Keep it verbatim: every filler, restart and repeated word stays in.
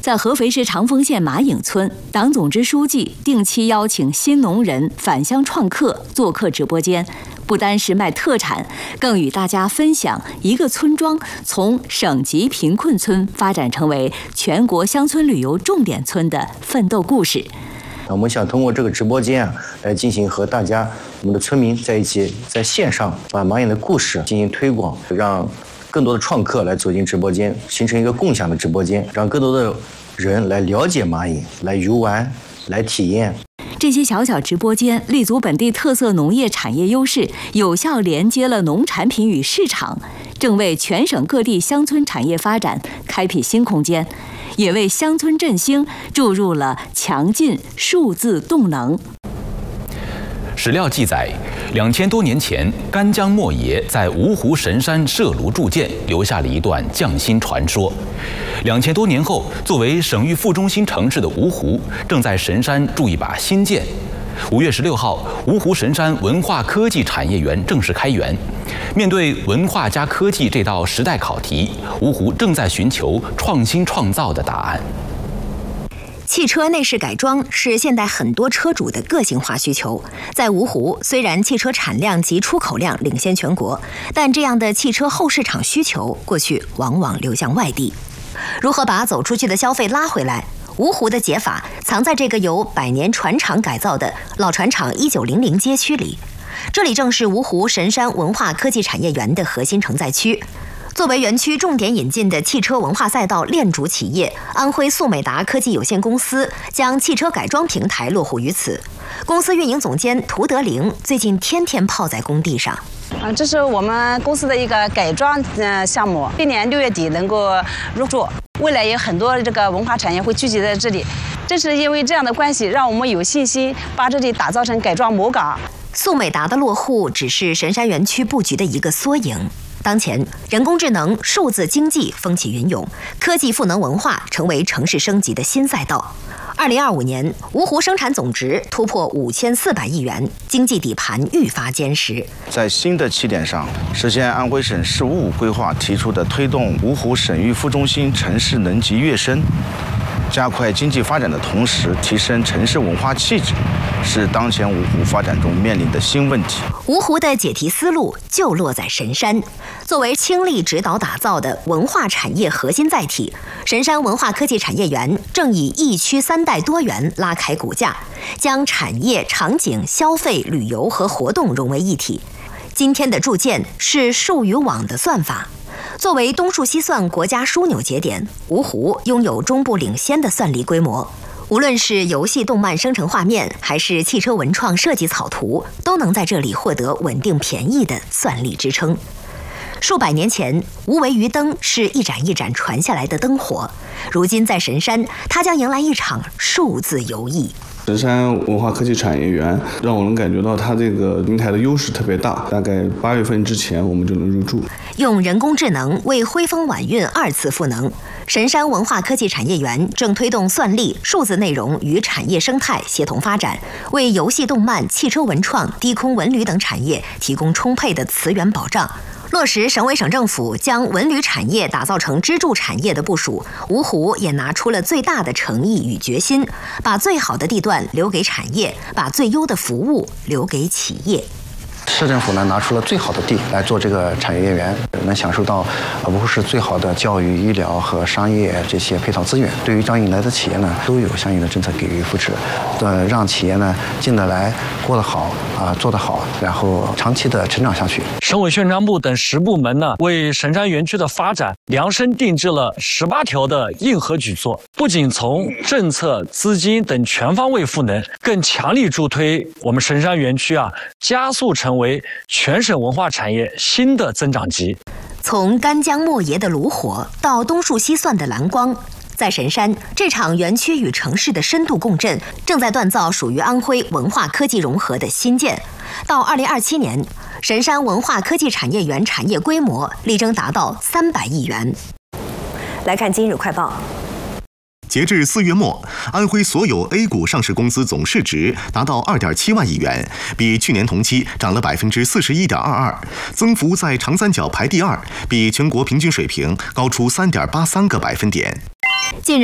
在合肥市长丰县马营村，党总支书记定期邀请新农人返乡创客做客直播间，不单是卖特产，更与大家分享一个村庄从省级贫困村发展成为全国乡村旅游重点村的奋斗故事。 我们想通过这个直播间啊，来进行和大家我们的村民在一起，在线上把马营的故事进行推广，让更多的创客来走进直播间，形成一个共享的直播间，让更多的人来了解马营，来游玩，来体验。 这些小小直播间立足本地特色农业产业优势，有效连接了农产品与市场，正为全省各地乡村产业发展开辟新空间，也为乡村振兴注入了强劲数字动能。 史料记载，两千多年前，干将莫邪在芜湖神山设炉铸剑，留下了一段匠心传说。两千多年后，作为省域副中心城市的芜湖，正在神山铸一把新剑。五月十六号，芜湖神山文化科技产业园正式开园。面对文化加科技这道时代考题，芜湖正在寻求创新创造的答案。 汽车内饰改装是现代很多车主的个性化需求。在芜湖，虽然汽车产量及出口量领先全国，但这样的汽车后市场需求过去往往流向外地。如何把走出去的消费拉回来？芜湖的解法藏在这个由百年船厂改造的老船厂一九零零街区里。这里正是芜湖神山文化科技产业园的核心承载区。作为园区重点引进的汽车文化赛道链主企业，安徽速美达科技有限公司将汽车改装平台落户于此。公司运营总监涂德玲最近天天泡在工地上。 啊，这是我们公司的一个改装呃项目，今年六月底能够入驻。未来有很多这个文化产业会聚集在这里，正是因为这样的关系，让我们有信心把这里打造成改装母港。 速美达的落户只是神山园区布局的一个缩影。当前，人工智能、数字经济风起云涌，科技赋能文化成为城市升级的新赛道。二零二五年，芜湖生产总值突破五千四百亿元，经济底盘愈发坚实。 在新的起点上，实现安徽省“十五五”规划提出的推动芜湖省域副中心城市能级跃升，加快经济发展的同时，提升城市文化气质，是当前芜湖发展中面临的新问题。 芜湖的解题思路就落在神山，作为倾力指导打造的文化产业核心载体，神山文化科技产业园正以一区三代多元拉开骨架，将产业、场景、消费、旅游和活动融为一体。今天的铸剑是数与网的算法。作为东数西算国家枢纽节点，芜湖拥有中部领先的算力规模。无论是游戏动漫生成画面，还是汽车文创设计草图，都能在这里获得稳定便宜的算力支撑。数百年前，无为鱼灯是一盏一盏传下来的灯火，如今在神山，它将迎来一场数字游艺。 神山文化科技产业园让我能感觉到它这个平台的优势特别大，大概八月份之前我们就能入驻。 用人工智能为徽风晚运二次赋能，神山文化科技产业园正推动算力、数字内容与产业生态协同发展，为游戏动漫、汽车文创、低空文旅等产业提供充沛的资源保障。落实省委省政府将文旅产业打造成支柱产业的部署，芜湖也拿出了最大的诚意与决心，把最好的地段留给产业，把最优的服务留给企业。 市政府呢拿出了最好的地来做这个产业园，能享受到呃芜湖市最好的教育、医疗和商业这些配套资源。对于招引来的企业呢，都有相应的政策给予扶持，呃，让企业呢进得来、过得好啊、呃，做得好，然后长期的成长下去。 省委宣传部等十部门呢，为神山园区的发展量身定制了十八条的硬核举措，不仅从政策、资金等全方位赋能，更强力助推我们神山园区啊，加速成为全省文化产业新的增长极。 从干将莫邪的炉火到东数西算的蓝光，在神山，这场园区与城市的深度共振正在锻造属于安徽文化科技融合的新建。到二零二七年，神山文化科技产业园产业规模力争达到三百亿元。来看今日快报。 截至四月末，安徽所有 A 股上市公司总市值达到 二点七万亿元，比去年同期涨了 百分之四十一点二二， 增幅在长三角排第二，比全国平均水平高出 三点八三个百分点。 近日